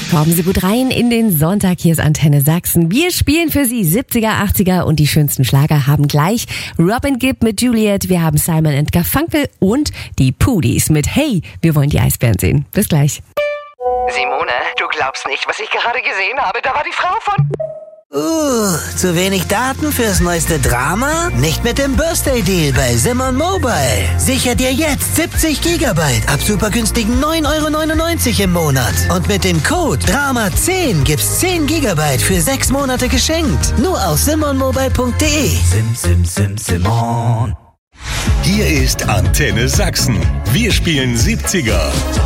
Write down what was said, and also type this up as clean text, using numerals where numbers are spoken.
Kommen Sie gut rein in den Sonntag. Hier ist Antenne Sachsen. Wir spielen für Sie 70er, 80er und die schönsten Schlager haben gleich Robin Gibb mit Juliet. Wir haben Simon & Garfunkel und die Pudis mit Hey, wir wollen die Eisbären sehen. Bis gleich. Simone, du glaubst nicht, was ich gerade gesehen habe. Da war die Frau von... Zu wenig Daten fürs neueste Drama? Nicht mit dem Birthday Deal bei Simon Mobile. Sicher dir jetzt 70 Gigabyte ab super günstigen 9,99 € im Monat. Und mit dem Code DRAMA10 gibt's 10 Gigabyte für 6 Monate geschenkt. Nur auf simonmobile.de. Simon. Hier ist Antenne Sachsen. Wir spielen 70er.